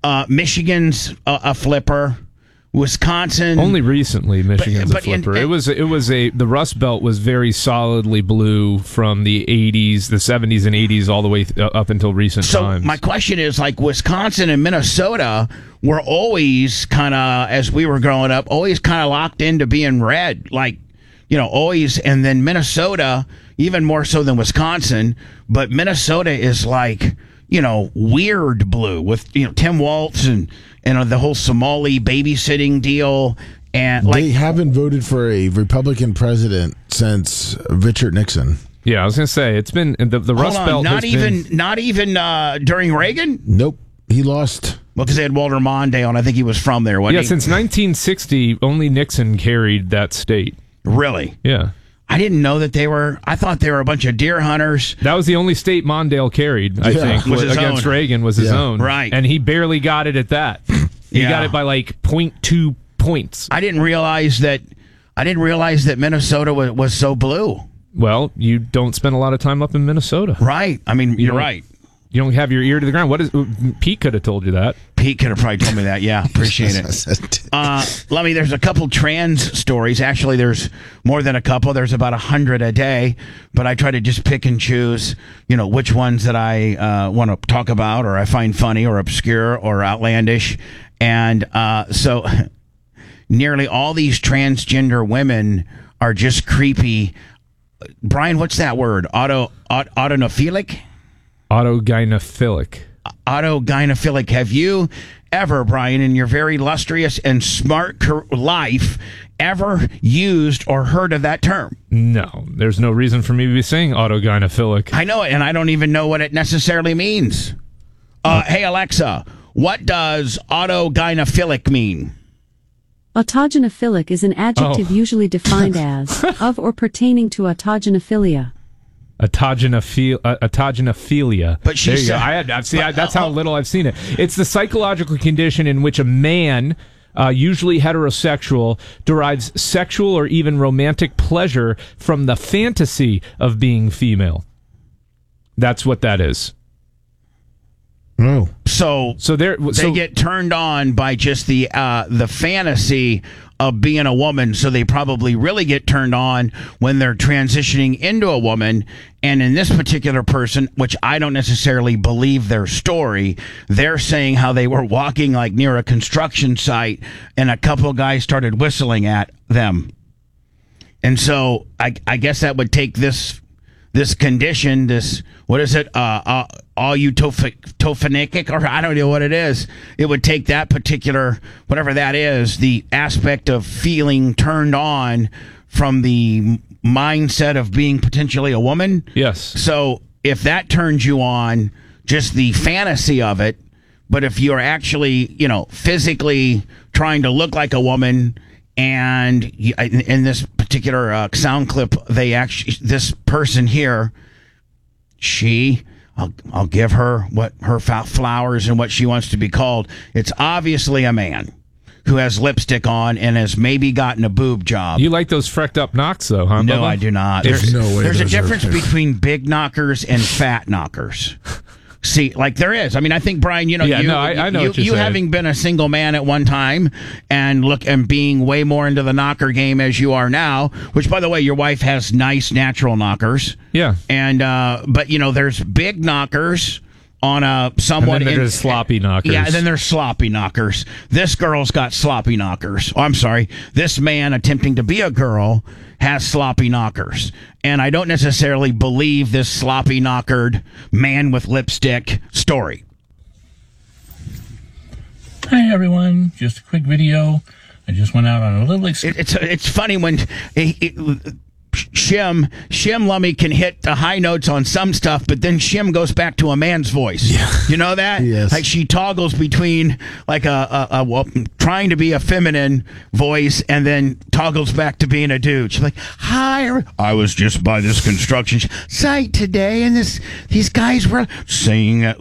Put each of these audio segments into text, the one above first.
Michigan's a flipper. Wisconsin only recently. Michigan's a flipper. The Rust Belt was very solidly blue from the 80s, the 70s and 80s, all the way up until recent times. So my question is, like, Wisconsin and Minnesota were always kind of, as we were growing up, always kind of locked into being red, like, always. And then Minnesota, even more so than Wisconsin, but Minnesota is like, weird blue with, Tim Walz and the whole Somali babysitting deal. And they haven't voted for a Republican president since Richard Nixon. Yeah, I was going to say, it's been the Rust Belt. Not even during Reagan? Nope. He lost. Well, because they had Walter Mondale, I think he was from there, wasn't he? Since 1960, only Nixon carried that state. Really? Yeah. I didn't know that I thought they were a bunch of deer hunters. That was the only state Mondale carried, I think, against Reagan was his own. Right. And he barely got it at that. He got it by like 0.2 points. I didn't realize that Minnesota was so blue. Well, you don't spend a lot of time up in Minnesota. Right. I mean, you're right. You don't have your ear to the ground. Pete could have told you that. Pete could have probably told me that. Yeah, appreciate it. Lummy, there's a couple trans stories. Actually, there's more than a couple. There's about 100 a day, but I try to just pick and choose, which ones that I want to talk about, or I find funny, or obscure, or outlandish. And so, nearly all these transgender women are just creepy. Brian, what's that word? Autonophilic? Autogynephilic. Autogynephilic. Have you ever, Brian, in your very illustrious and smart life, ever used or heard of that term? No. There's no reason for me to be saying autogynephilic. I know it, and I don't even know what it necessarily means. Hey, Alexa, what does autogynephilic mean? Autogynephilic is an adjective usually defined as of or pertaining to autogynephilia. Autogynephilia. But she said, that's how little I've seen it. It's the psychological condition in which a man, usually heterosexual, derives sexual or even romantic pleasure from the fantasy of being female. That's what that is. Oh. So they get turned on by just the fantasy of being a woman, so they probably really get turned on when they're transitioning into a woman. And in this particular person, which I don't necessarily believe their story, they're saying how they were walking like near a construction site and a couple of guys started whistling at them. And so I guess that would take this condition, what is it, tophonic, or I don't know what it is. It would take that particular, whatever that is, the aspect of feeling turned on from the mindset of being potentially a woman. Yes. So if that turns you on, just the fantasy of it, but if you're actually, physically trying to look like a woman, and in this particular sound clip, this person here, I'll give her what her flowers and what she wants to be called. It's obviously a man who has lipstick on and has maybe gotten a boob job. You like those frecked up knocks, though, huh? No, Bubba? I do not. There's a difference between big knockers and fat knockers. See, like there is. I mean, I think, Brian, I know what you're saying. Having been a single man at one time and being way more into the knocker game as you are now, which, by the way, your wife has nice natural knockers. Yeah. And but there's big knockers on somewhat. And then there's sloppy knockers. Yeah, and then there's sloppy knockers. This girl's got sloppy knockers. Oh, I'm sorry. This man attempting to be a girl has sloppy knockers. And I don't necessarily believe this sloppy knockered man with lipstick story. Hi, everyone. Just a quick video. I just went out on a little... It's funny when... Shim Lummy can hit the high notes on some stuff, but then Shim goes back to a man's voice. Yeah. You know that? Yes. Like she toggles between like a trying to be a feminine voice and then toggles back to being a dude. She's like, "Hi, I was just by this construction site today, and these guys were saying that."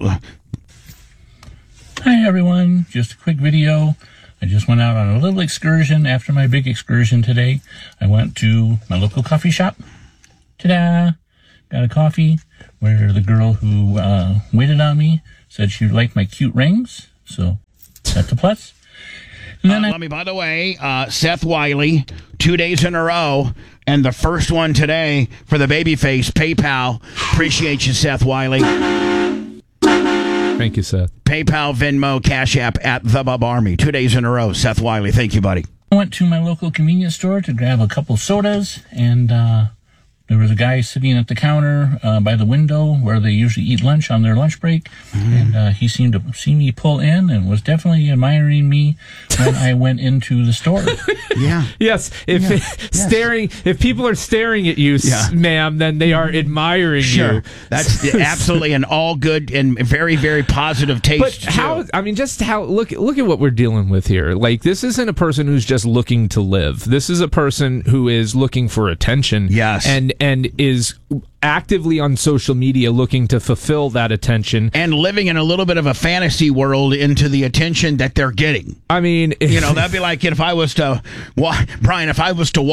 Hi, everyone. Just a quick video. I just went out on a little excursion. After my big excursion today, I went to my local coffee shop. Ta-da! Got a coffee where the girl who waited on me said she liked my cute rings. So That's a plus. And then by the way, Seth Wiley, 2 days in a row, and the first one today for the Babyface PayPal. Appreciate you, Seth Wiley. Thank you, Seth. PayPal, Venmo, Cash App at The Bub Army. 2 days in a row, Seth Wiley. Thank you, buddy. I went to my local convenience store to grab a couple sodas, and there was a guy sitting at the counter by the window where they usually eat lunch on their lunch break, and he seemed to see me pull in and was definitely admiring me when I went into the store. Yeah. Yes. If people are staring at you, ma'am, then they are admiring you. That's absolutely an all good and very, very positive taste. But look at what we're dealing with here. Like, this isn't a person who's just looking to live. This is a person who is looking for attention. Yes. And is actively on social media looking to fulfill that attention. And living in a little bit of a fantasy world into the attention that they're getting. I mean, that'd be like if I was to walk, Brian, by,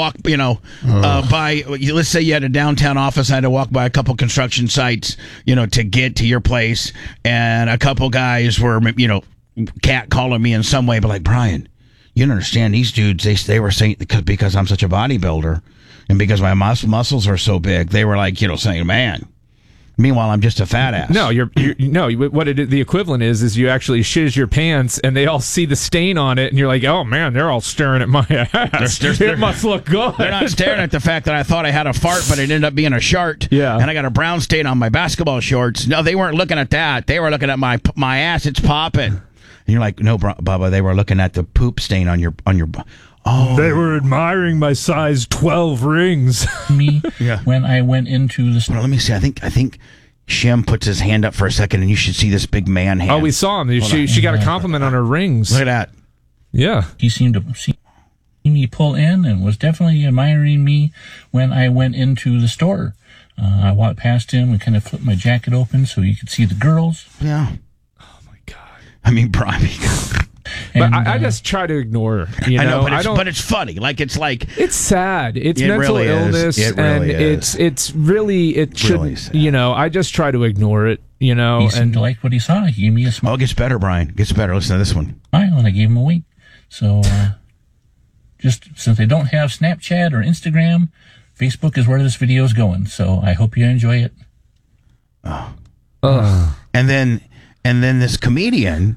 let's say you had a downtown office, I had to walk by a couple construction sites, to get to your place, and a couple guys were, catcalling me in some way, but like, Brian, you don't understand, these dudes, they were saying, because I'm such a bodybuilder, and because my muscles are so big, they were like, saying, man. Meanwhile, I'm just a fat ass. No, the equivalent is you actually shiz your pants, and they all see the stain on it, and you're like, oh man, they're all staring at my ass. It must look good. They're not staring at the fact that I thought I had a fart, but it ended up being a shart. Yeah. And I got a brown stain on my basketball shorts. No, they weren't looking at that. They were looking at my ass. It's popping. And you're like, no, Bubba, they were looking at the poop stain on your. Oh. They were admiring my size 12 rings. When I went into the store. Well, let me see. I think Shem puts his hand up for a second, and you should see this big man hand. Oh, we saw him. She got a compliment on her rings. Look at that. Yeah. He seemed to see me pull in and was definitely admiring me when I went into the store. I walked past him and kind of flipped my jacket open so you could see the girls. Yeah. Oh, my God. I mean, Brian. But I just try to ignore. I know, but it's funny. It's sad. It's it mental really illness, is. It really and is. it's really shouldn't. I just try to ignore it. He seemed to like what he saw. He gave me a smile. Oh, it gets better, Brian. It gets better. Listen to this one. And I gave him a wink. So, just since they don't have Snapchat or Instagram, Facebook is where this video is going. So I hope you enjoy it. And then this comedian.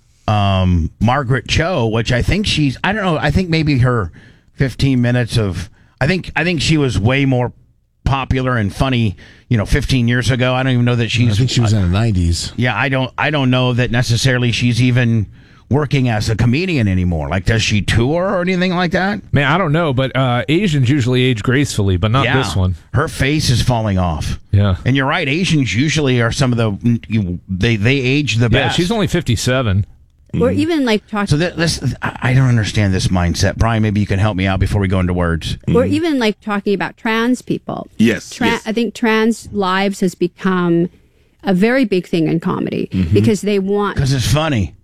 Margaret Cho, which I think I don't know, I think maybe her 15 minutes of, I think she was way more popular and funny, 15 years ago. I don't even know that I think she was in the 90s. Yeah, I don't know that necessarily she's even working as a comedian anymore. Like, does she tour or anything like that? Man, I don't know, but Asians usually age gracefully, but not this one. Her face is falling off. Yeah. And you're right, Asians usually are some of they age the best. Yeah, she's only 57. Or even talking. So I don't understand this mindset. Brian, maybe you can help me out before we go into words. Or even talking about trans people. Yes. I think trans lives has become a very big thing in comedy because they want. Because it's funny.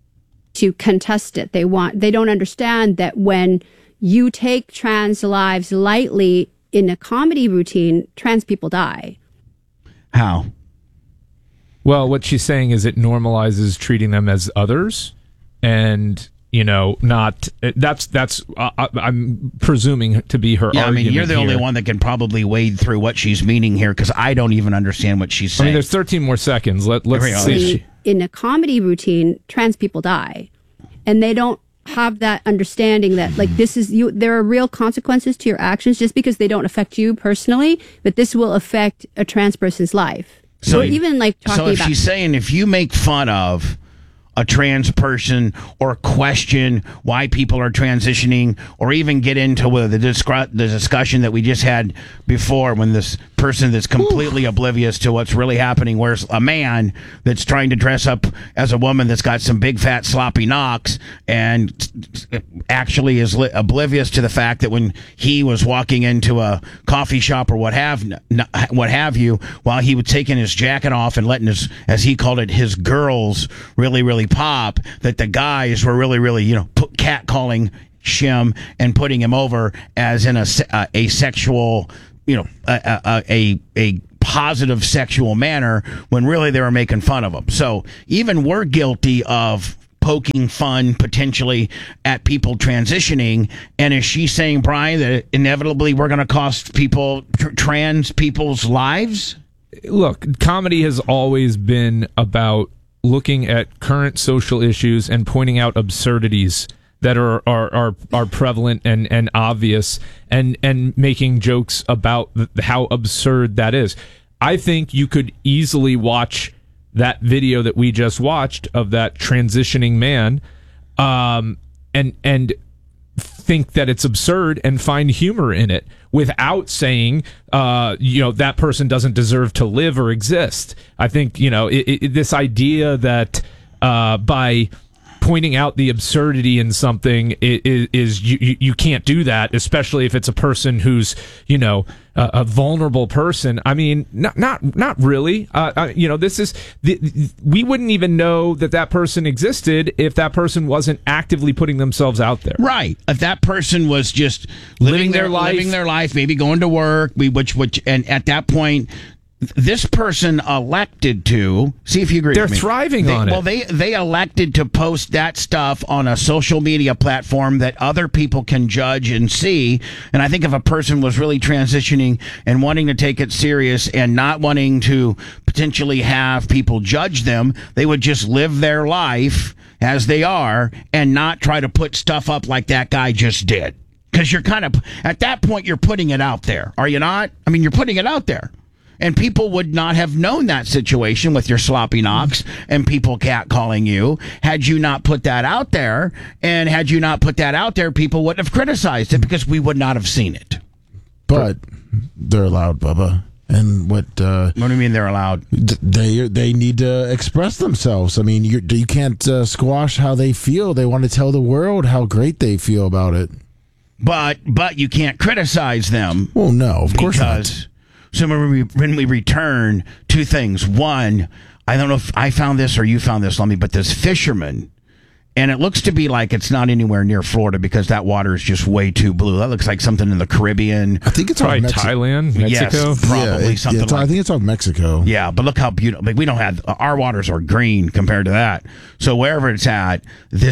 To contest it. They don't understand that when you take trans lives lightly in a comedy routine, trans people die. How? Well, what she's saying is it normalizes treating them as others, and not that's I'm presuming to be her. Yeah, argument. I mean, you're the only here. one that can probably wade through what she's meaning here, because I don't even understand what she's saying. I mean, there's 13 more seconds. Let's see. In a comedy routine, trans people die, and they don't have that understanding that this is you. There are real consequences to your actions just because they don't affect you personally, but this will affect a trans person's life. So or even talking so if about. she's saying if you make fun of a trans person or question why people are transitioning, or even get into the discussion that we just had before, when this person that's completely oblivious to what's really happening, where's a man that's trying to dress up as a woman that's got some big fat sloppy knocks and actually is oblivious to the fact that when he was walking into a coffee shop or what have you, while he was taking his jacket off and letting his, as he called it, his girls really pop, that the guys were really catcalling Shem and putting him over as in a sexual, a positive sexual manner, when really they were making fun of him. So even we're guilty of poking fun potentially at people transitioning. And is she saying, Brian, that inevitably we're going to cost people, trans people's lives? Look, comedy has always been about looking at current social issues and pointing out absurdities that are prevalent and obvious, and making jokes about how absurd that is. I think you could easily watch that video that we just watched of that transitioning man, and think that it's absurd and find humor in it without saying, that person doesn't deserve to live or exist. I think, this idea that by pointing out the absurdity in something is you can't do that, especially if it's a person who's a vulnerable person. I mean, not really. This is we wouldn't even know that person existed if that person wasn't actively putting themselves out there. Right. If that person was just living their life, maybe going to work, and at that point, this person elected to see if you agree. They're with me. Thriving on it. Well, they elected to post that stuff on a social media platform that other people can judge and see. And I think if a person was really transitioning and wanting to take it serious and not wanting to potentially have people judge them, they would just live their life as they are and not try to put stuff up like that guy just did. Because you're kind of, at that point, you're putting it out there. Are you not? I mean, you're putting it out there. And people would not have known that situation with your sloppy knocks and people catcalling you had you not put that out there. And had you not put that out there, people wouldn't have criticized it because we would not have seen it. But they're allowed, Bubba. And what do you mean they're allowed? They need to express themselves. I mean, you can't squash how they feel. They want to tell the world how great they feel about it. But you can't criticize them. Well, no, of course not. So when we return, two things. One, I don't know if I found this or you found this, Lummy, but this fisherman, and it looks to be like it's not anywhere near Florida because that water is just way too blue. That looks like something in the Caribbean. I think it's probably Thailand, Mexico. Yes, probably something like that. I think it's off Mexico. Yeah, but look how beautiful. Like, we don't have, our waters are green compared to that. So wherever it's at,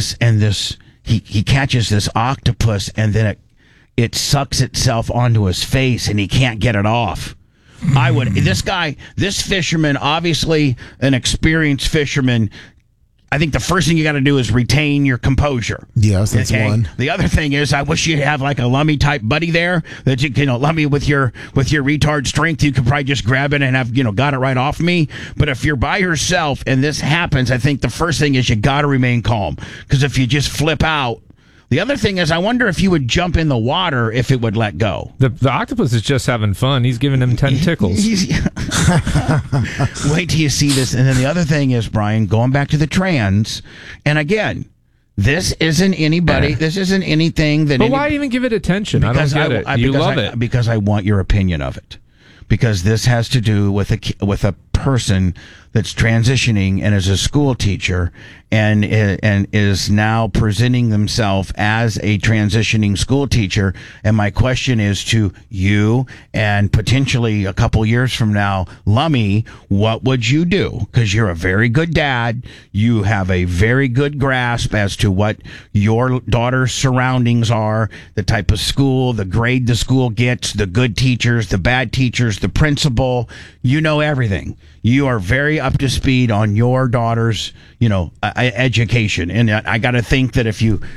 he catches this octopus and then it sucks itself onto his face and he can't get it off. This fisherman, obviously an experienced fisherman, I think the first thing you got to do is retain your composure. Yes, that's one. The other thing is, I wish you have like a Lummy type buddy there that you can, Lummy with your retard strength, you could probably just grab it and have, got it right off me. But if you're by yourself and this happens, I think the first thing is you got to remain calm, because if you just flip out. The other thing is, I wonder if you would jump in the water if it would let go. The octopus is just having fun. He's giving him 10 tickles. Wait till you see this. And then the other thing is, Brian, going back to the trans, and again, this isn't anybody. This isn't anything that. But why even give it attention? I don't get it. You love it because I want your opinion of it. Because this has to do with a person that's transitioning and is a school teacher and is now presenting themselves as a transitioning school teacher. And my question is to you, and potentially a couple years from now, Lummy, what would you do? Because you're a very good dad. You have a very good grasp as to what your daughter's surroundings are, the type of school, the grade the school gets, the good teachers, the bad teachers, the principal. You know everything. You are very up to speed on your daughter's, education. And I got to think that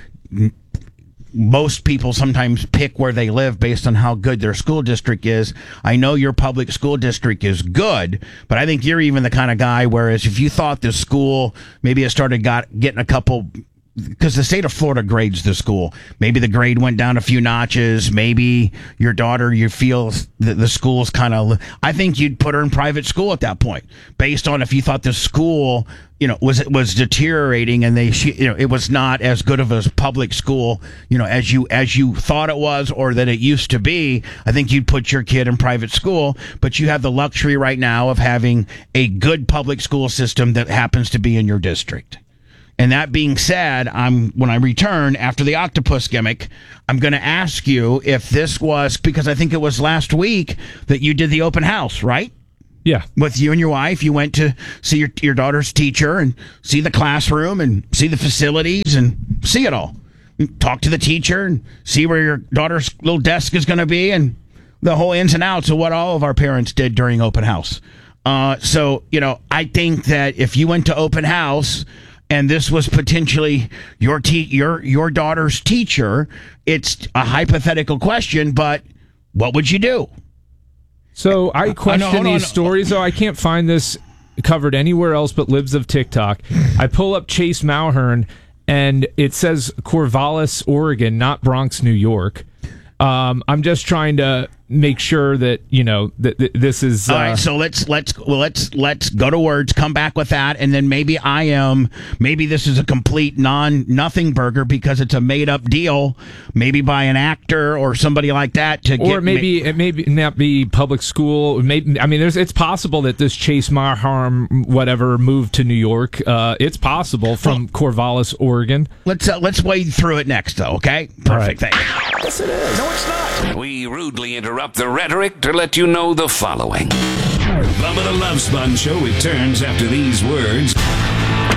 most people sometimes pick where they live based on how good their school district is. I know your public school district is good, but I think you're even the kind of guy, whereas if you thought the school, maybe it started getting a couple, because the state of Florida grades the school. Maybe the grade went down a few notches. Maybe your daughter, you feel that the school's kind of, I think you'd put her in private school at that point, based on if you thought the school, was deteriorating and it was not as good of a public school, as you thought it was or that it used to be. I think you'd put your kid in private school, but you have the luxury right now of having a good public school system that happens to be in your district. And that being said, when I return after the octopus gimmick, I'm going to ask you if this was, because I think it was last week that you did the open house, right? Yeah. With you and your wife, you went to see your daughter's teacher and see the classroom and see the facilities and see it all. Talk to the teacher and see where your daughter's little desk is going to be and the whole ins and outs of what all of our parents did during open house. So, I think that if you went to open house and this was potentially your daughter's teacher, it's a hypothetical question, but what would you do? So I question these stories, though. I can't find this covered anywhere else but Libs of TikTok. I pull up Chase Malhern, and it says Corvallis, Oregon, not Bronx, New York. I'm just trying to make sure that that this is all right. So let's go to words, come back with that, and then maybe this is a complete nothing burger because it's a made up deal, maybe by an actor or somebody like that or maybe it may not be public school. Maybe it's possible that this Chase Malhern whatever moved to New York. It's possible from Corvallis, Oregon. Let's wade through it next, though. Okay, perfect. Right. Thanks. Yes, it is. No, it's not. We rudely interrupt the rhetoric to let you know the following. Bubba the Love Sponge Show returns after these words.